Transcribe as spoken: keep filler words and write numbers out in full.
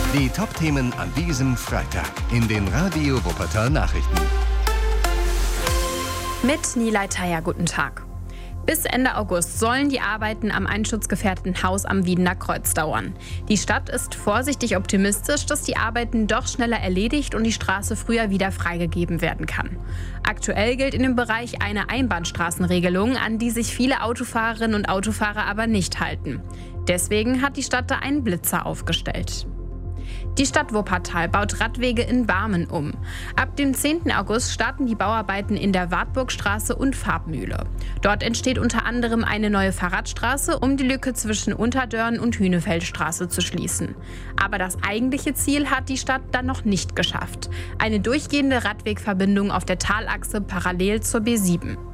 Die Top-Themen an diesem Freitag in den Radio Wuppertal Nachrichten. Mit Nilay Taya, guten Tag. Bis Ende August sollen die Arbeiten am einschutzgefährdeten Haus am Wiedener Kreuz dauern. Die Stadt ist vorsichtig optimistisch, dass die Arbeiten doch schneller erledigt und die Straße früher wieder freigegeben werden kann. Aktuell gilt in dem Bereich eine Einbahnstraßenregelung, an die sich viele Autofahrerinnen und Autofahrer aber nicht halten. Deswegen hat die Stadt da einen Blitzer aufgestellt. Die Stadt Wuppertal baut Radwege in Barmen um. Ab dem zehnten August starten die Bauarbeiten in der Wartburgstraße und Farbmühle. Dort entsteht unter anderem eine neue Fahrradstraße, um die Lücke zwischen Unterdörn und Hünefeldstraße zu schließen. Aber das eigentliche Ziel hat die Stadt dann noch nicht geschafft: eine durchgehende Radwegverbindung auf der Talachse parallel zur B sieben.